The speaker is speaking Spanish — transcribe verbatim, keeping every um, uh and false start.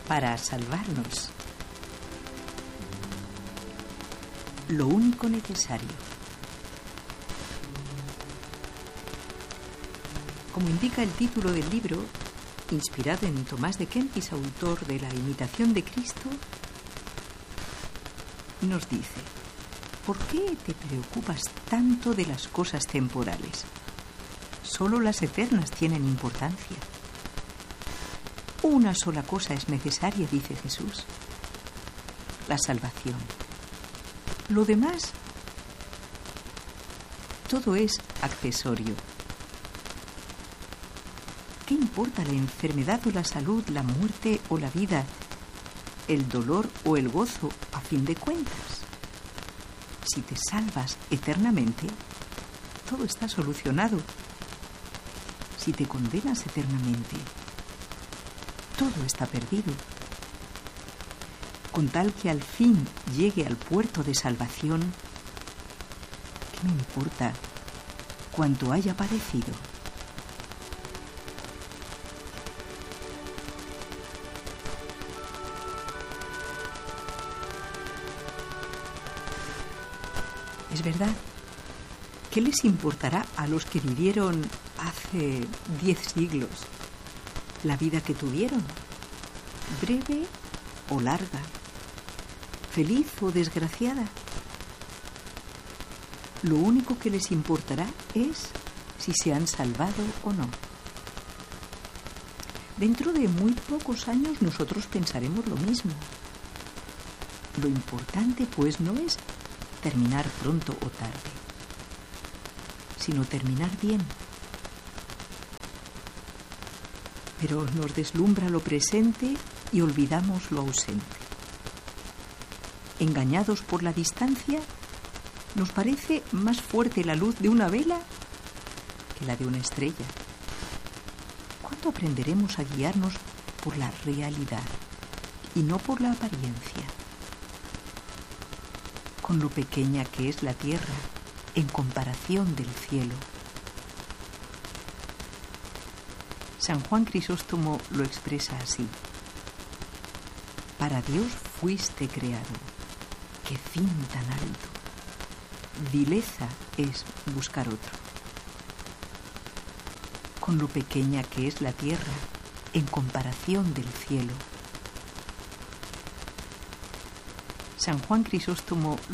para salvarnos. Lo único necesario. Como indica el título del libro, inspirado en Tomás de Kempis, autor de La imitación de Cristo, nos dice: ¿por qué te preocupas tanto de las cosas temporales? Solo las eternas tienen importancia. Una sola cosa es necesaria, dice Jesús: la salvación. Lo demás, todo es accesorio. ¿Qué importa la enfermedad o la salud, la muerte o la vida, el dolor o el gozo, a fin de cuentas? Si te salvas eternamente, todo está solucionado. Si te condenas eternamente, todo está perdido. Con tal que al fin llegue al puerto de salvación, ¿qué me importa cuánto haya padecido? Es verdad. ¿Qué les importará a los que vivieron hace diez siglos la vida que tuvieron? ¿Breve o larga? ¿Feliz o desgraciada? Lo único que les importará es si se han salvado o no. Dentro de muy pocos años nosotros pensaremos lo mismo. Lo importante, pues, no es terminar pronto o tarde, sino terminar bien. Pero nos deslumbra lo presente y olvidamos lo ausente. Engañados por la distancia, nos parece más fuerte la luz de una vela que la de una estrella. ¿Cuándo aprenderemos a guiarnos por la realidad y no por la apariencia? Con lo pequeña que es la tierra en comparación del cielo. San Juan Crisóstomo lo expresa así: para Dios fuiste creado, qué fin tan alto, vileza es buscar otro. Con lo pequeña que es la tierra en comparación del cielo. San Juan Crisóstomo